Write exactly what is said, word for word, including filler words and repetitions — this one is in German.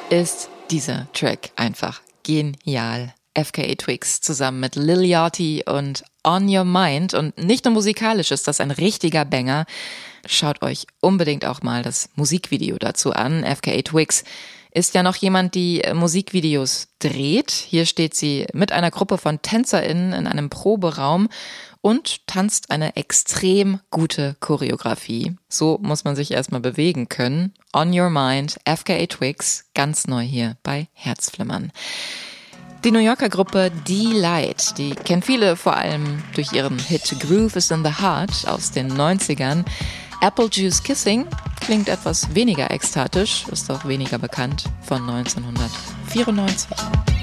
ist dieser Track einfach genial. F K A Twigs zusammen mit Lil Yachty und On Your Mind. Und nicht nur musikalisch ist das ein richtiger Banger. Schaut euch unbedingt auch mal das Musikvideo dazu an. F K A Twigs ist ja noch jemand, die Musikvideos dreht. Hier steht sie mit einer Gruppe von TänzerInnen in einem Proberaum und tanzt eine extrem gute Choreografie. So muss man sich erstmal bewegen können. On Your Mind, F K A Twigs, ganz neu hier bei Herzflimmern. Die New Yorker Gruppe D-Light, die kennen viele vor allem durch ihren Hit Groove is in the Heart aus den neunzigern. Apple Juice Kissing klingt etwas weniger ekstatisch, ist auch weniger bekannt, von neunzehnhundertvierundneunzig.